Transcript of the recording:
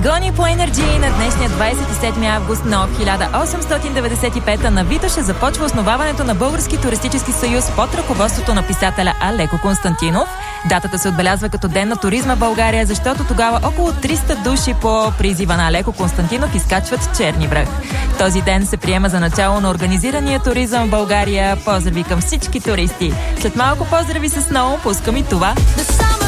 Гони по Energy на днешния 27 август, но в 1895 на Витоша започва основаването на Български туристически съюз под ръководството на писателя Алеко Константинов. Датата се отбелязва като Ден на туризма в България, защото тогава около 300 души по призива на Алеко Константинов изкачват Черни връх. Този ден се приема за начало на организирания туризъм в България. Поздрави към всички туристи! След малко поздрави с Сноу, пускам и това.